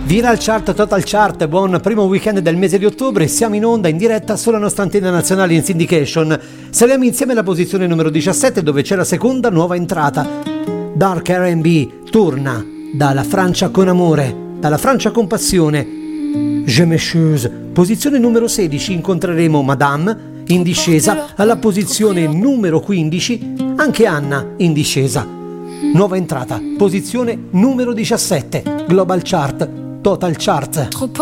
Viral Chart, Total Chart, buon primo weekend del mese di ottobre, siamo in onda in diretta sulla nostra antenna nazionale in syndication. Saliamo insieme alla posizione numero 17 dove c'è la seconda nuova entrata. Dark R&B torna dalla Francia con amore, dalla Francia con passione. Je m'excuse, posizione numero 16 incontreremo Madame in discesa, alla posizione numero 15 anche Anna in discesa. Nuova entrata, posizione numero 17, Global Chart, Total Chart.